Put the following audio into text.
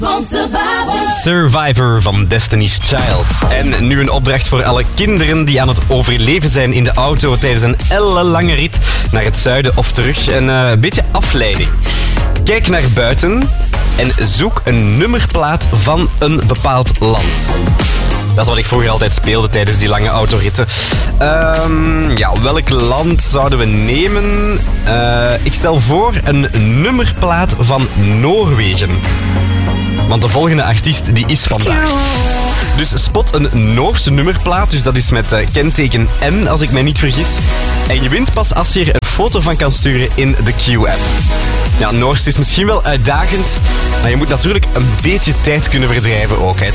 Survivor van Destiny's Child. En nu een opdracht voor alle kinderen die aan het overleven zijn in de auto tijdens een ellenlange rit naar het zuiden of terug. Een beetje afleiding. Kijk naar buiten en zoek een nummerplaat van een bepaald land. Dat is wat ik vroeger altijd speelde tijdens die lange autoritten. Welk land zouden we nemen? Ik stel voor een nummerplaat van Noorwegen. Want de volgende artiest die is vandaag. Dus spot een Noorse nummerplaat, dus dat is met kenteken N als ik mij niet vergis. En je wint pas als je er een foto van kan sturen in de Q-app. Ja, Noors is misschien wel uitdagend, maar je moet natuurlijk een beetje tijd kunnen verdrijven ook. Hè.